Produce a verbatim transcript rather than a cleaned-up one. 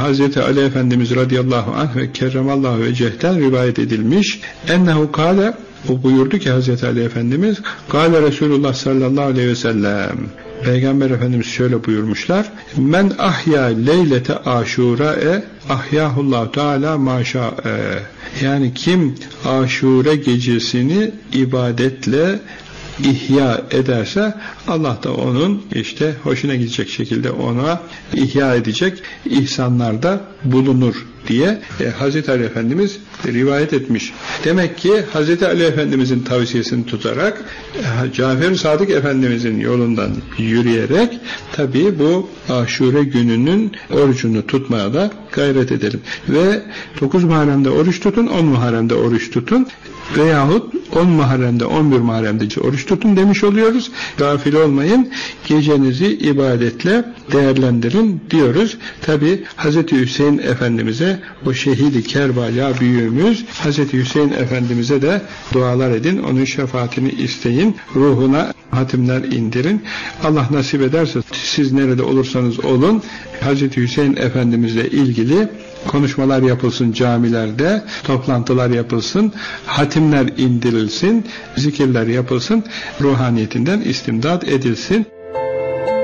Hazreti Ali Efendimiz radıyallahu anh ve kerremallahu vecehten rivayet edilmiş. Ennehu kâle, o buyurdu ki Hazreti Ali Efendimiz, kâle Resulullah sallallahu aleyhi ve sellem, Peygamber Efendimiz şöyle buyurmuşlar: men ahya leylete aşura'e ahyahullahu teala maşa'e. Yani kim aşure gecesini ibadetle ihya ederse Allah da onun işte hoşuna gidecek şekilde ona ihya edecek ihsanlarda bulunur diye e, Hazreti Ali Efendimiz rivayet etmiş. Demek ki Hazreti Ali Efendimizin tavsiyesini tutarak e, Cafer-i Sadık Efendimizin yolundan yürüyerek tabii bu Aşure gününün orucunu tutmaya da gayret edelim. Ve dokuz Muharrem'de oruç tutun, on Muharrem'de oruç tutun veyahut on Muharrem'de, on bir Muharrem'de oruç tutun demiş oluyoruz. Gafil olmayın, gecenizi ibadetle değerlendirin diyoruz. Tabi Hazreti Hüseyin Efendimiz'e, o şehidi Kerbala büyüğümüz Hazreti Hüseyin Efendimiz'e de dualar edin, onun şefaatini isteyin, ruhuna hatimler indirin. Allah nasip ederse siz nerede olursanız olun, Hazreti Hüseyin Efendimiz'le ilgili konuşmalar yapılsın camilerde, toplantılar yapılsın, hatimler indirilsin, zikirler yapılsın, ruhaniyetinden istimdad edilsin.